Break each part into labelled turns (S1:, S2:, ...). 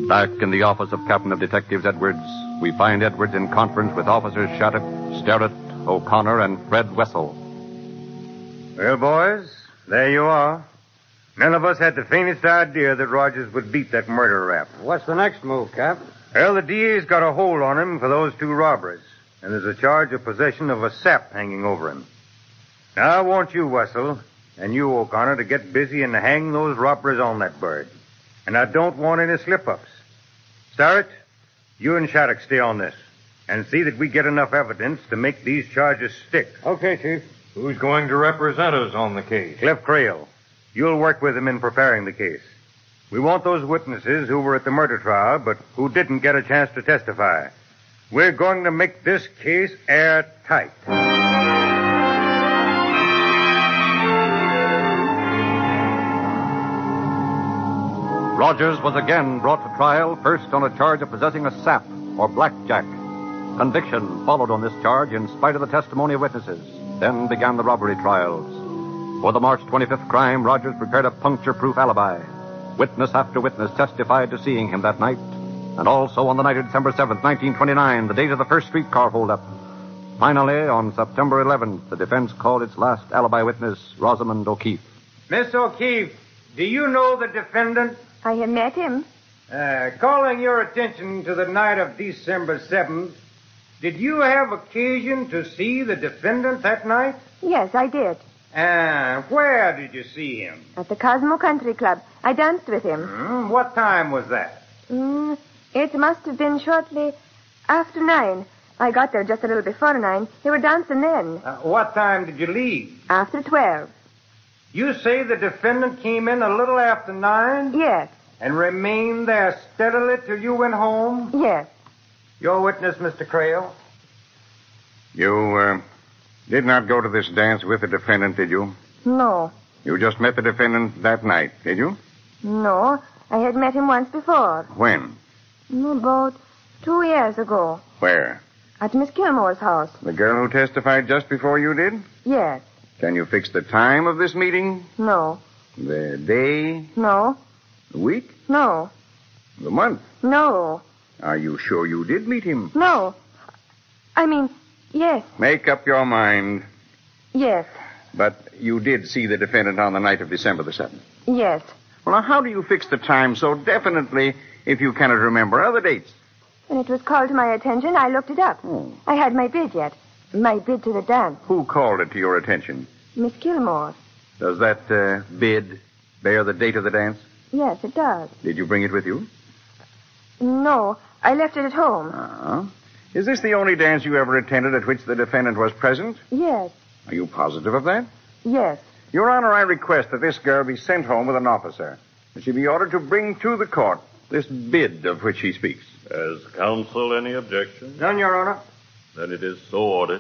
S1: Back in the office of Captain of Detectives Edwards, we find Edwards in conference with Officers Shattuck, Sterrett, O'Connor, and Fred Wessel.
S2: Well, boys, there you are. None of us had the faintest idea that Rogers would beat that murder rap.
S3: What's the next move, Cap?
S2: Well, the DA's got a hold on him for those 2 robberies, and there's a charge of possession of a sap hanging over him. Now, I want you, Wessel, and you, O'Connor, to get busy and hang those robbers on that bird. And I don't want any slip-ups. Starrett, you and Shattuck stay on this, and see that we get enough evidence to make these charges stick.
S3: Okay, Chief.
S4: Who's going to represent us on the case?
S2: Cliff Creel. You'll work with him in preparing the case. We want those witnesses who were at the murder trial, but who didn't get a chance to testify. We're going to make this case airtight.
S1: Rogers was again brought to trial, first on a charge of possessing a sap, or blackjack. Conviction followed on this charge in spite of the testimony of witnesses. Then began the robbery trials. For the March 25th crime, Rogers prepared a puncture-proof alibi. Witness after witness testified to seeing him that night, and also on the night of December 7th, 1929, the date of the first streetcar holdup. Finally, on September 11th, the defense called its last alibi witness, Rosamond O'Keefe.
S2: Miss O'Keefe, do you know the defendant?
S5: I have met him.
S2: Calling your attention to the night of December 7th, did you have occasion to see the defendant that night?
S5: Yes, I did.
S2: Where did you see him?
S5: At the Cosmo Country Club. I danced with him.
S2: What time was that?
S5: It must have been shortly after 9. I got there just a little before 9. They were dancing then.
S2: What time did you leave?
S5: After 12.
S2: You say the defendant came in a little after 9?
S5: Yes.
S2: And remained there steadily till you went home?
S5: Yes.
S2: Your witness, Mr. Creel?
S6: You, did not go to this dance with the defendant, did you?
S5: No.
S6: You just met the defendant that night, did you?
S5: No. I had met him once before.
S6: When?
S5: About 2 years ago.
S6: Where?
S5: At Miss Gilmore's house.
S6: The girl who testified just before you did?
S5: Yes.
S6: Can you fix the time of this meeting?
S5: No.
S6: The day?
S5: No.
S6: The week?
S5: No.
S6: The month?
S5: No.
S6: Are you sure you did meet him?
S5: No. I mean, yes.
S6: Make up your mind.
S5: Yes.
S6: But you did see the defendant on the night of December the 7th?
S5: Yes.
S6: Well, now, how do you fix the time so definitely if you cannot remember other dates?
S5: When it was called to my attention, I looked it up. I had my bid yet. My bid to the dance.
S6: Who called it to your attention?
S5: Miss Gilmore.
S6: Does that bid bear the date of the dance?
S5: Yes, it does.
S6: Did you bring it with you?
S5: No, I left it at home.
S6: Is this the only dance you ever attended at which the defendant was present?
S5: Yes.
S6: Are you positive of that?
S5: Yes.
S6: Your Honor, I request that this girl be sent home with an officer, and she be ordered to bring to the court this bid of which he speaks.
S7: Has counsel any objection?
S2: None, Your Honor.
S7: Then it is so ordered.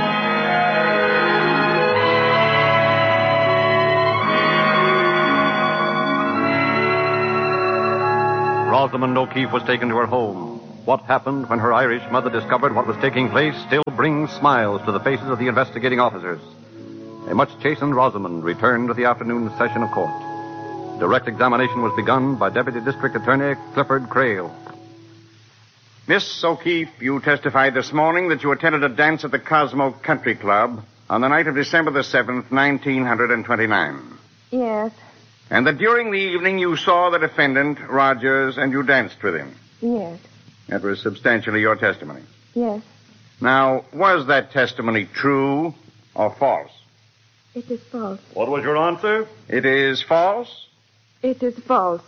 S1: Rosamond O'Keefe was taken to her home. What happened when her Irish mother discovered what was taking place still brings smiles to the faces of the investigating officers. A much chastened Rosamond returned to the afternoon session of court. Direct examination was begun by Deputy District Attorney Clifford Creel.
S6: Miss O'Keefe, you testified this morning that you attended a dance at the Cosmo Country Club on the night of December the 7th, 1929.
S5: Yes.
S6: And that during the evening you saw the defendant, Rogers, and you danced with him.
S5: Yes.
S6: That was substantially your testimony.
S5: Yes.
S6: Now, was that testimony true or false?
S5: It is false.
S7: What was your answer?
S6: It is false?
S5: It is false.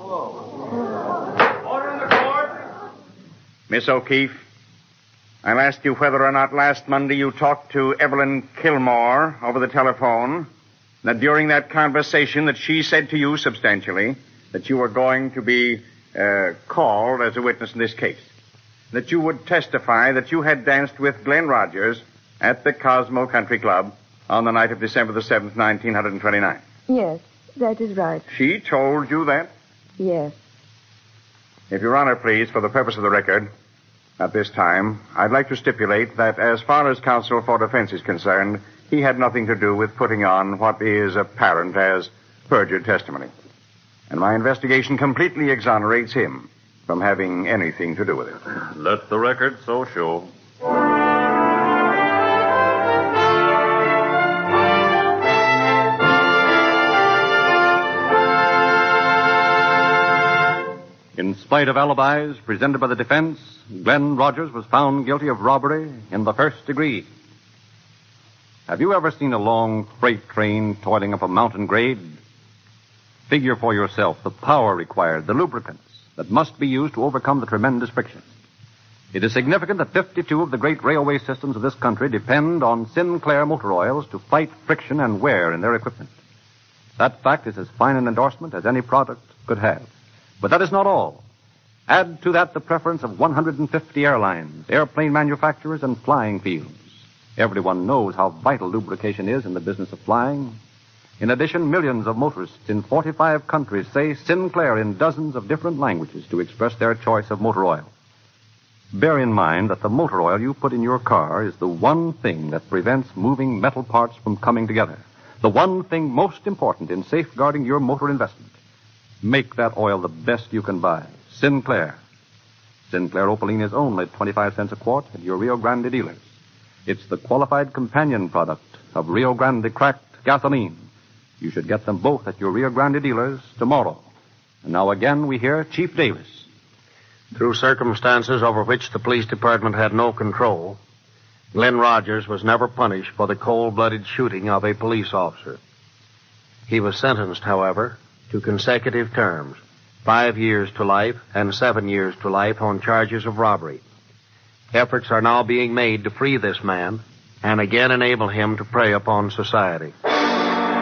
S2: Order in the court.
S6: Miss O'Keefe, I'll ask you whether or not last Monday you talked to Evelyn Kilmore over the telephone, that during that conversation that she said to you substantially that you were going to be called as a witness in this case, that you would testify that you had danced with Glenn Rogers at the Cosmo Country Club on the night of December the 7th, 1929.
S5: Yes, that is right.
S6: She told you that?
S5: Yes.
S6: If Your Honor, please, for the purpose of the record, at this time, I'd like to stipulate that as far as counsel for defense is concerned, he had nothing to do with putting on what is apparent as perjured testimony. And my investigation completely exonerates him from having anything to do with it.
S7: Let the record so show.
S1: In spite of alibis presented by the defense, Glenn Rogers was found guilty of robbery in the first degree. Have you ever seen a long freight train toiling up a mountain grade? Figure for yourself the power required, the lubricants that must be used to overcome the tremendous friction. It is significant that 52 of the great railway systems of this country depend on Sinclair motor oils to fight friction and wear in their equipment. That fact is as fine an endorsement as any product could have. But that is not all. Add to that the preference of 150 airlines, airplane manufacturers, and flying fields. Everyone knows how vital lubrication is in the business of flying. In addition, millions of motorists in 45 countries say Sinclair in dozens of different languages to express their choice of motor oil. Bear in mind that the motor oil you put in your car is the one thing that prevents moving metal parts from coming together. The one thing most important in safeguarding your motor investment. Make that oil the best you can buy. Sinclair. Sinclair Opaline is only 25 cents a quart at your Rio Grande dealers. It's the qualified companion product of Rio Grande cracked gasoline. You should get them both at your Rio Grande dealers tomorrow. And now again we hear Chief Davis.
S3: Through circumstances over which the police department had no control, Glenn Rogers was never punished for the cold-blooded shooting of a police officer. He was sentenced, however, to consecutive terms, 5 years to life and 7 years to life on charges of robbery. Efforts are now being made to free this man and again enable him to prey upon society.